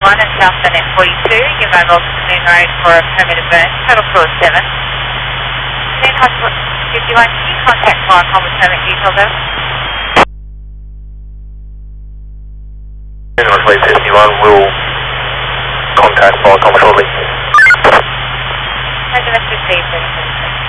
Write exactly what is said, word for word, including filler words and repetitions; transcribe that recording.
one and South Burnett forty-two. You're mobile to Moon Road for a perimeter burn. Total floor seven. Moon Hospital fifty-one, can you contact fire com with permit details over? Moon Hospital fifty-one will contact fire com shortly. Has a message received, thirty-seven.